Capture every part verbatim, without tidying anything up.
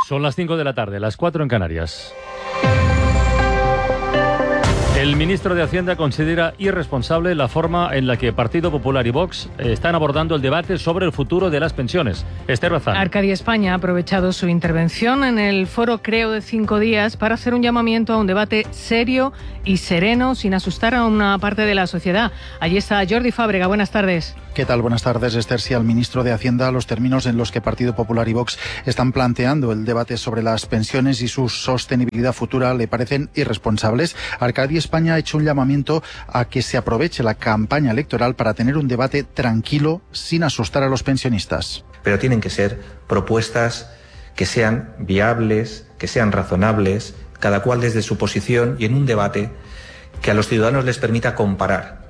Son las cinco de la tarde, las cuatro en Canarias. El ministro de Hacienda considera irresponsable la forma en la que Partido Popular y Vox están abordando el debate sobre el futuro de las pensiones. Esther Bazán. Arcadia España ha aprovechado su intervención en el foro Creo de cinco días para hacer un llamamiento a un debate serio y sereno sin asustar a una parte de la sociedad. Allí está Jordi Fábrega. Buenas tardes. ¿Qué tal? Buenas tardes, Esther. Si al ministro de Hacienda los términos en los que Partido Popular y Vox están planteando el debate sobre las pensiones y su sostenibilidad futura le parecen irresponsables, Arcadia España ha hecho un llamamiento a que se aproveche la campaña electoral para tener un debate tranquilo sin asustar a los pensionistas. Pero tienen que ser propuestas que sean viables, que sean razonables, cada cual desde su posición y en un debate que a los ciudadanos les permita comparar.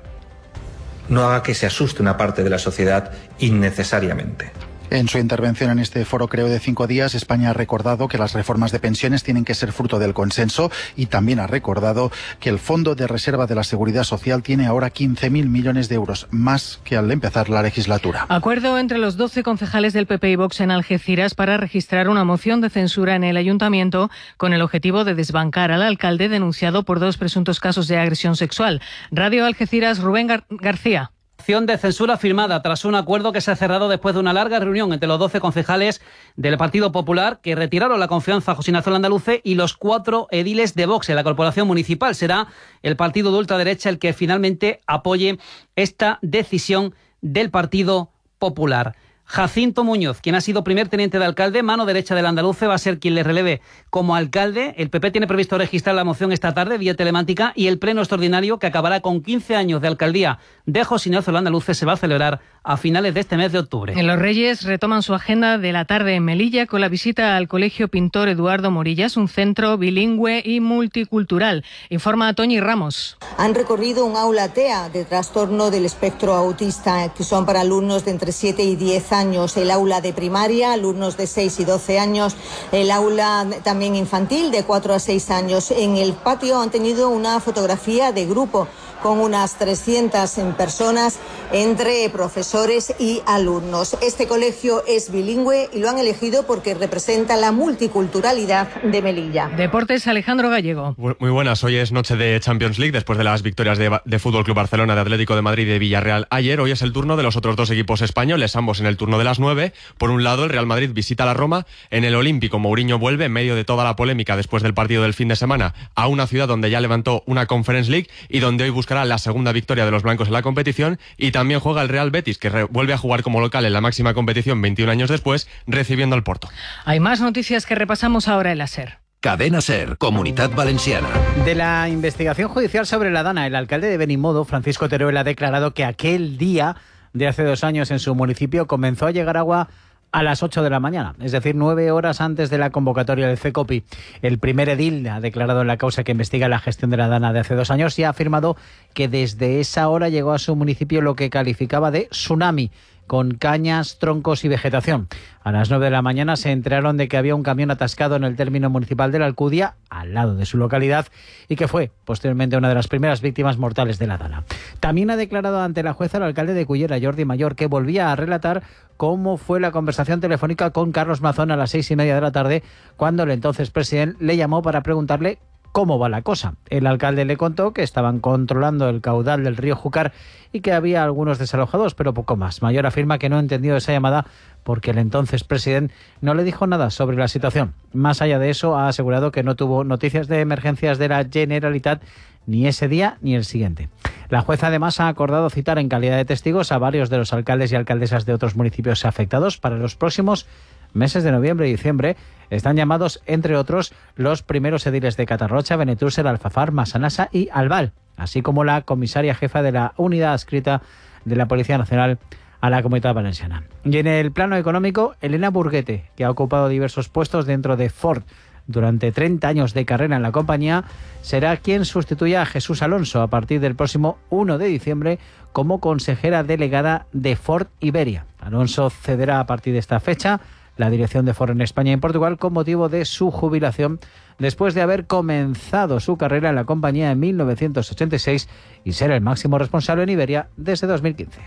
No haga que se asuste una parte de la sociedad innecesariamente. En su intervención en este foro Creo de cinco días, España ha recordado que las reformas de pensiones tienen que ser fruto del consenso y también ha recordado que el Fondo de Reserva de la Seguridad Social tiene ahora quince mil millones de euros, más que al empezar la legislatura. Acuerdo entre los doce concejales del P P y Vox en Algeciras para registrar una moción de censura en el ayuntamiento con el objetivo de desbancar al alcalde denunciado por dos presuntos casos de agresión sexual. Radio Algeciras, Rubén Gar- García. De censura firmada tras un acuerdo que se ha cerrado después de una larga reunión entre los doce concejales del Partido Popular que retiraron la confianza a José Ignacio Landaluce y los cuatro ediles de Vox en la corporación municipal. Será el partido de ultraderecha el que finalmente apoye esta decisión del Partido Popular. Jacinto Muñoz, quien ha sido primer teniente de alcalde, mano derecha del Landaluce, va a ser quien le releve como alcalde. El P P tiene previsto registrar la moción esta tarde vía telemática y el pleno extraordinario, que acabará con quince años de alcaldía de José Ignacio Landaluce, se va a celebrar a finales de este mes de octubre. En Los Reyes retoman su agenda de la tarde en Melilla con la visita al Colegio Pintor Eduardo Morillas, un centro bilingüe y multicultural. Informa Toñi Ramos. Han recorrido un aula TEA de trastorno del espectro autista, que son para alumnos de entre siete y diez años, el aula de primaria, alumnos de seis y doce años, el aula también infantil de cuatro a seis años. En el patio han tenido una fotografía de grupo con unas trescientas personas entre profesores y alumnos. Este colegio es bilingüe y lo han elegido porque representa la multiculturalidad de Melilla. Deportes, Alejandro Gallego. Muy buenas, hoy es noche de Champions League después de las victorias de, de Fútbol Club Barcelona, de Atlético de Madrid y de Villarreal ayer. Hoy es el turno de los otros dos equipos españoles, ambos en el turno de las nueve. Por un lado, el Real Madrid visita la Roma. En el Olímpico, Mourinho vuelve en medio de toda la polémica después del partido del fin de semana a una ciudad donde ya levantó una Conference League y donde hoy buscará la segunda victoria de los blancos en la competición. Y también juega el Real Betis, que re- vuelve a jugar como local en la máxima competición veintiún años después, recibiendo al Porto. Hay más noticias que repasamos ahora en la SER. Cadena SER, Comunidad Valenciana. De la investigación judicial sobre la Dana, el alcalde de Benimodo, Francisco Teruel, ha declarado que aquel día de hace dos años en su municipio comenzó a llegar agua a las ocho de la mañana, es decir, nueve horas antes de la convocatoria del CECOPI. El primer edil ha declarado en la causa que investiga la gestión de la Dana de hace dos años y ha afirmado que desde esa hora llegó a su municipio lo que calificaba de tsunami, con cañas, troncos y vegetación. A las nueve de la mañana se enteraron de que había un camión atascado en el término municipal de la Alcudia, al lado de su localidad, y que fue posteriormente una de las primeras víctimas mortales de la Dana. También ha declarado ante la jueza el alcalde de Cullera, Jordi Mayor, que volvía a relatar cómo fue la conversación telefónica con Carlos Mazón a las seis y media de la tarde, cuando el entonces presidente le llamó para preguntarle cómo va la cosa. El alcalde le contó que estaban controlando el caudal del río Júcar y que había algunos desalojados, pero poco más. Mayor afirma que no entendió esa llamada porque el entonces presidente no le dijo nada sobre la situación. Más allá de eso, ha asegurado que no tuvo noticias de emergencias de la Generalitat ni ese día ni el siguiente. La jueza además ha acordado citar en calidad de testigos a varios de los alcaldes y alcaldesas de otros municipios afectados para los próximos meses de noviembre y diciembre. Están llamados, entre otros, los primeros ediles de Catarrocha, Benetúser, Alfafar, Massanassa y Albal, así como la comisaria jefa de la unidad adscrita de la Policía Nacional a la Comunidad Valenciana. Y en el plano económico, Elena Burguete, que ha ocupado diversos puestos dentro de Ford durante treinta años de carrera en la compañía, será quien sustituya a Jesús Alonso a partir del próximo uno de diciembre como consejera delegada de Ford Iberia. Alonso cederá a partir de esta fecha la dirección de Ford en España y en Portugal con motivo de su jubilación después de haber comenzado su carrera en la compañía en mil novecientos ochenta y seis y ser el máximo responsable en Iberia desde dos mil quince.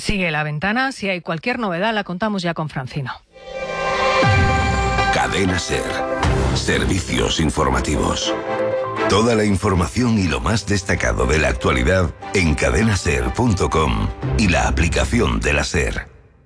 Sigue La Ventana. Si hay cualquier novedad, la contamos ya con Francino. Cadena SER. Servicios informativos. Toda la información y lo más destacado de la actualidad en cadena ser punto com y la aplicación de la SER.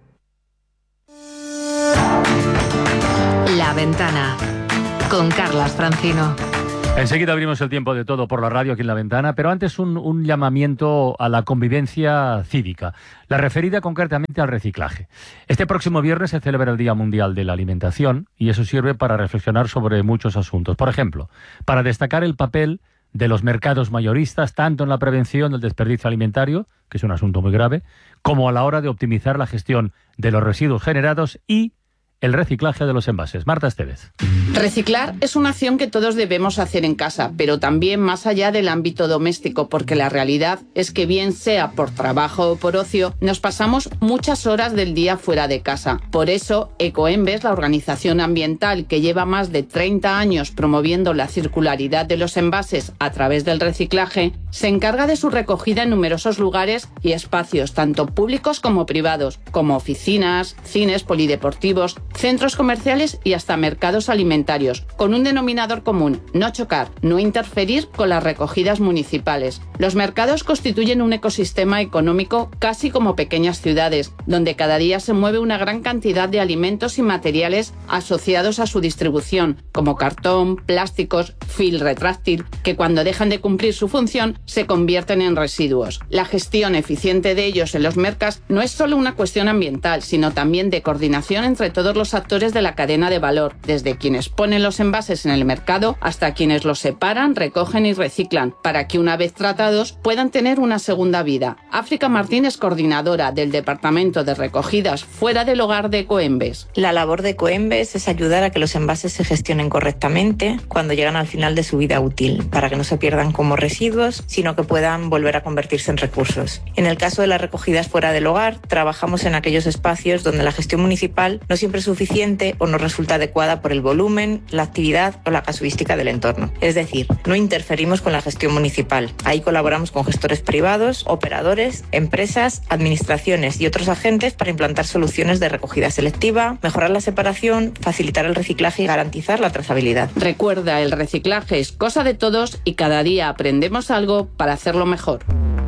La Ventana con Carlas Francino. Enseguida abrimos el tiempo de todo por la radio aquí en La Ventana, pero antes un, un llamamiento a la convivencia cívica, la referida concretamente al reciclaje. Este próximo viernes se celebra el Día Mundial de la Alimentación y eso sirve para reflexionar sobre muchos asuntos. Por ejemplo, para destacar el papel de los mercados mayoristas, tanto en la prevención del desperdicio alimentario, que es un asunto muy grave, como a la hora de optimizar la gestión de los residuos generados y el reciclaje de los envases. Marta Estevez. Reciclar es una acción que todos debemos hacer en casa, pero también más allá del ámbito doméstico, porque la realidad es que bien sea por trabajo o por ocio, nos pasamos muchas horas del día fuera de casa. Por eso, Ecoembes, la organización ambiental que lleva más de treinta años promoviendo la circularidad de los envases a través del reciclaje, se encarga de su recogida en numerosos lugares y espacios, tanto públicos como privados, como oficinas, cines polideportivos, centros comerciales y hasta mercados alimentarios, con un denominador común: no chocar, no interferir con las recogidas municipales. Los mercados constituyen un ecosistema económico casi como pequeñas ciudades, donde cada día se mueve una gran cantidad de alimentos y materiales asociados a su distribución, como cartón, plásticos, fil retráctil, que cuando dejan de cumplir su función se convierten en residuos. La gestión eficiente de ellos en los mercados no es solo una cuestión ambiental, sino también de coordinación entre todos los actores de la cadena de valor, desde quienes ponen los envases en el mercado hasta quienes los separan, recogen y reciclan, para que una vez tratados puedan tener una segunda vida. África Martín es coordinadora del Departamento de Recogidas Fuera del Hogar de Ecoembes. La labor de Ecoembes es ayudar a que los envases se gestionen correctamente cuando llegan al final de su vida útil, para que no se pierdan como residuos, sino que puedan volver a convertirse en recursos. En el caso de las recogidas fuera del hogar, trabajamos en aquellos espacios donde la gestión municipal no siempre es suficiente o no resulta adecuada por el volumen, la actividad o la casuística del entorno. Es decir, no interferimos con la gestión municipal. Ahí colaboramos con gestores privados, operadores, empresas, administraciones y otros agentes para implantar soluciones de recogida selectiva, mejorar la separación, facilitar el reciclaje y garantizar la trazabilidad. Recuerda, el reciclaje es cosa de todos y cada día aprendemos algo para hacerlo mejor.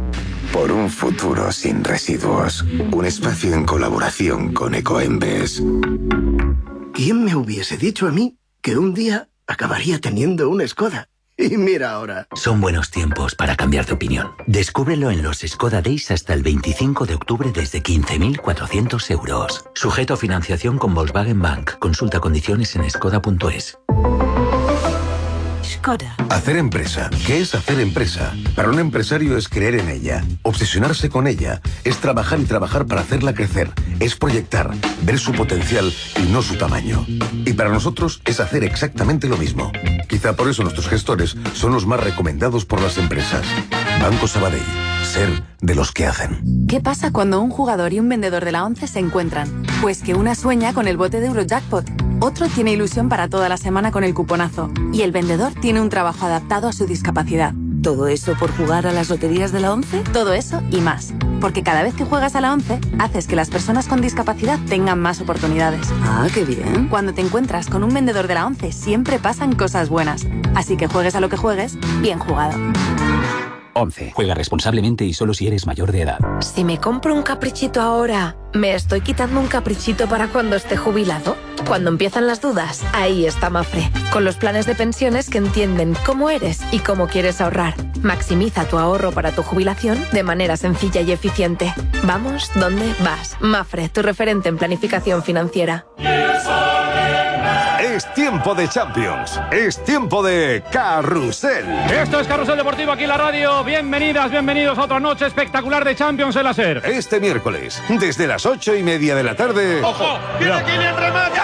Por un futuro sin residuos. Un espacio en colaboración con Ecoembes. ¿Quién me hubiese dicho a mí que un día acabaría teniendo una Skoda? Y mira ahora. Son buenos tiempos para cambiar de opinión. Descúbrelo en los Skoda Days hasta el veinticinco de octubre desde quince mil cuatrocientos euros. Sujeto a financiación con Volkswagen Bank. Consulta condiciones en skoda punto es. Skoda. Hacer empresa. ¿Qué es hacer empresa? Para un empresario es creer en ella, obsesionarse con ella, es trabajar y trabajar para hacerla crecer, es proyectar, ver su potencial y no su tamaño. Y para nosotros es hacer exactamente lo mismo. Quizá por eso nuestros gestores son los más recomendados por las empresas. Banco Sabadell. Ser de los que hacen. ¿Qué pasa cuando un jugador y un vendedor de la ONCE se encuentran? Pues que una sueña con el bote de Eurojackpot, otro tiene ilusión para toda la semana con el cuponazo y el vendedor tiene un trabajo adaptado a su discapacidad. ¿Todo eso por jugar a las loterías de la ONCE? Todo eso y más. Porque cada vez que juegas a la ONCE, haces que las personas con discapacidad tengan más oportunidades. Ah, qué bien. Cuando te encuentras con un vendedor de la ONCE, siempre pasan cosas buenas. Así que juegues a lo que juegues, bien jugado. once. Juega responsablemente y solo si eres mayor de edad. Si me compro un caprichito ahora, ¿me estoy quitando un caprichito para cuando esté jubilado? Cuando empiezan las dudas, ahí está Mafre, con los planes de pensiones que entienden cómo eres y cómo quieres ahorrar. Maximiza tu ahorro para tu jubilación de manera sencilla y eficiente. Vamos, ¿dónde vas? Mafre, tu referente en planificación financiera. Es tiempo de Champions. Es tiempo de Carrusel. Esto es Carrusel Deportivo aquí en la radio. Bienvenidas, bienvenidos a otra noche espectacular de Champions en la SER. Este miércoles, desde las ocho y media de la tarde. ¡Ojo! ¡Viene Kylian remate!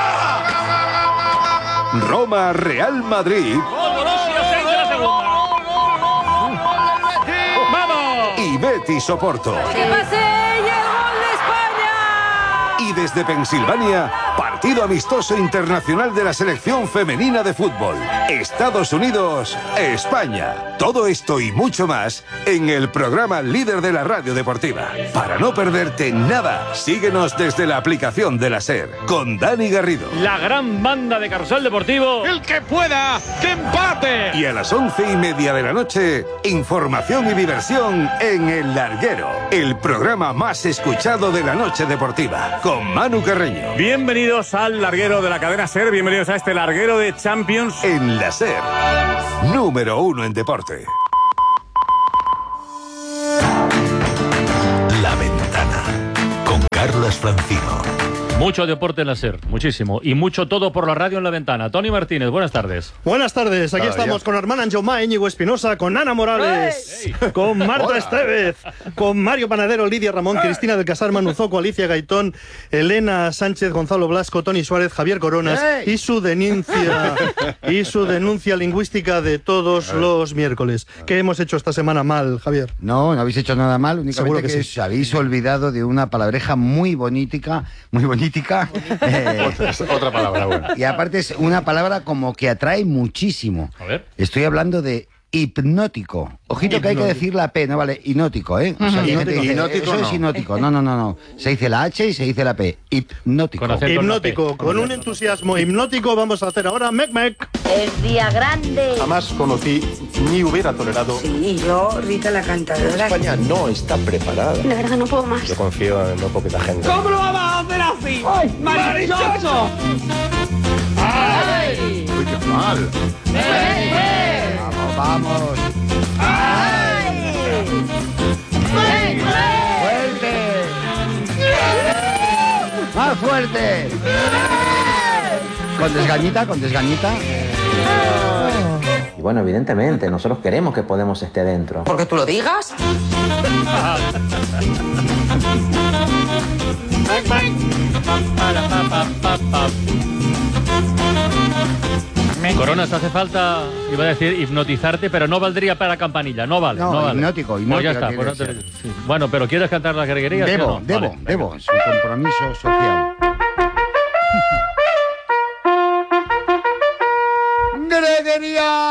Roma, Real Madrid. ¡Vamos! Y Betis Oporto. ¡Que pase! ¡Y el gol de España! Y desde Pensilvania, Partido amistoso internacional de la selección femenina de fútbol. Estados Unidos, España. Todo esto y mucho más en el programa líder de la radio deportiva. Para no perderte nada, síguenos desde la aplicación de la SER con Dani Garrido. La gran banda de Carrusel Deportivo. El que pueda, que empate. Y a las once y media de la noche, información y diversión en El Larguero, el programa más escuchado de la noche deportiva, con Manu Carreño. Bienvenidos al larguero de la cadena SER, bienvenidos a este larguero de Champions. En la SER, número uno en deporte. La Ventana, con Carlas Francino. Mucho deporte en la SER, muchísimo. Y mucho todo por la radio en La Ventana. Tony Martínez, buenas tardes. Buenas tardes, aquí Cada estamos día. con Armán Anjomá, Íñigo Espinosa, con Ana Morales, ¡Hey! con Marta Hola. Estevez, con Mario Panadero, Lidia Ramón, Cristina del Casar, Manu Zoco, Alicia Gaitón, Elena Sánchez, Gonzalo Blasco, Tony Suárez, Javier Coronas ¡Hey! y su denuncia y su denuncia lingüística de todos los miércoles. ¿Qué hemos hecho esta semana mal, Javier? No, no habéis hecho nada mal, Seguro únicamente que que, sí. os habéis olvidado de una palabreja muy bonítica, muy bonítica. eh, Otra, otra palabra, bueno. Y aparte es una palabra como que atrae muchísimo. A ver. Estoy hablando de hipnótico. Ojito que hay que Hipnótico. decir la P, no vale, hipnótico, ¿eh? O sea, hay gente que dice, Hipnótico eso es no. hipnótico. No, no, no, no. Se dice la H y se dice la P. Hipnótico. Con acento. Hipnótico, con un entusiasmo hipnótico vamos a hacer ahora Mec Mec. Es día grande. Jamás conocí ni hubiera tolerado. Sí, yo, Rita la cantadora. España no está preparada. De verdad no puedo más. Yo confío en muy poquita gente. ¿Cómo lo vamos a hacer así? ¡Ay, marichoso! ¡Ay! Uy, qué mal. Vamos, vamos. ¡Fuerte! ¡Más fuerte! Con desgañita, con desgañita. Y bueno, evidentemente, nosotros queremos que Podemos esté dentro. ¿Porque tú lo digas? Coronas, hace falta, iba a decir, hipnotizarte, pero no valdría para campanilla, no vale. No, No, vale. hipnótico, Pues hipnótico ya está. tiene pues no que te- sí. Bueno, pero ¿quieres cantar las greguerías? Debo, ¿sí o no? debo, Vale, debo. Es un compromiso social. ¡Greguería!